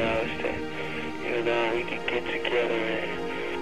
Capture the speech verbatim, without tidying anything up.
house to, you know, we could get together and